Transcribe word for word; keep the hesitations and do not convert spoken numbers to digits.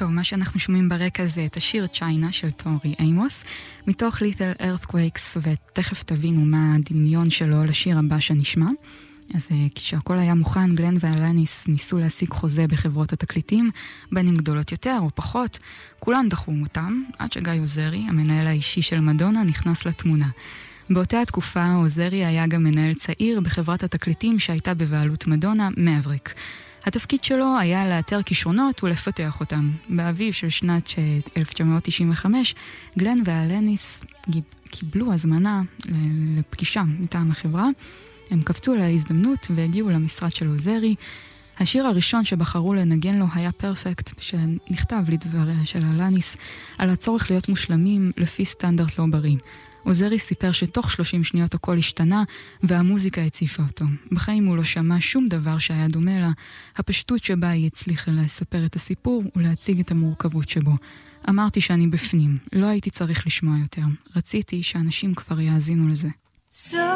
טוב, מה שאנחנו שומעים ברקע זה את השיר צ'יינה של טורי אימוס, מתוך Little Earthquakes, ותכף תבינו מה הדמיון שלו לשיר הבא שנשמע. אז כשהכל היה מוכן, גלן ואלניס ניסו להשיג חוזה בחברות התקליטים, בין אם גדולות יותר או פחות. כולם דחו אותם, עד שגיא עוזרי, המנהל האישי של מדונה, נכנס לתמונה. באותה התקופה, עוזרי היה גם מנהל צעיר בחברת התקליטים שהייתה בבעלות מדונה, מבריק. התפקיד שלו היה לאתר כישרונות ולפתח אותם. באביב של שנת אלף תשע מאות תשעים וחמש, גלן ואלניס קיבלו הזמנה לפגישה מטעם החברה. הם קפצו להזדמנות והגיעו למשרד של עוזרי. השיר הראשון שבחרו לנגן לו היה פרפקט, שנכתב לדבריה של אלניס, על הצורך להיות מושלמים לפי סטנדרט לא בריא. עוזרי סיפר שתוך שלושים שניות הכל השתנה, והמוזיקה הציפה אותו. בחיים הוא לא שמע שום דבר שהיה דומה לה. הפשטות שבה היא הצליחה לספר את הסיפור ולהציג את המורכבות שבו. אמרתי שאני בפנים, לא הייתי צריך לשמוע יותר. רציתי שאנשים כבר יאזינו לזה. So